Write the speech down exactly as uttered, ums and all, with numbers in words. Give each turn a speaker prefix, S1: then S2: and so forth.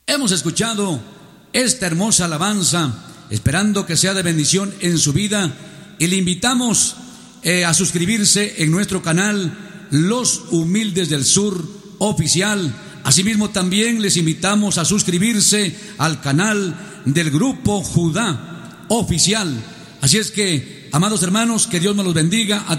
S1: Hemos escuchado esta hermosa alabanza, esperando que sea de bendición en su vida, y le invitamos eh, a suscribirse en nuestro canal Los Humildes del Sur Oficial. Asimismo también les invitamos a suscribirse al canal del Grupo Judá Oficial. Así es que, amados hermanos, que Dios nos los bendiga.